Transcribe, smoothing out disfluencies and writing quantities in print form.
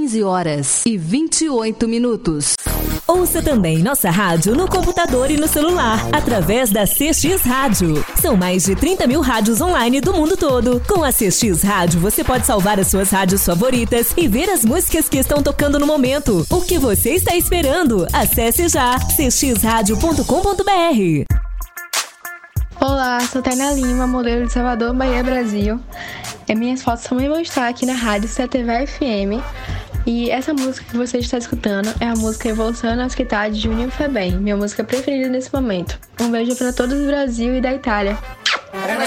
15h28. Ouça também nossa rádio no computador e no celular, através da CX Rádio. São mais de 30 mil rádios online do mundo todo. Com a CX Rádio, você pode salvar as suas rádios favoritas e ver as músicas que estão tocando no momento. O que você está esperando? Acesse já cxradio.com.br. Olá, sou Tainá Lima, modelo de Salvador, Bahia, Brasil. Minhas fotos também vão estar aqui na rádio CTV FM. E essa música que você está escutando é a música Evolução na Hospitalidade de Juninho Febem, minha música preferida nesse momento. Um beijo para todos do Brasil e da Itália.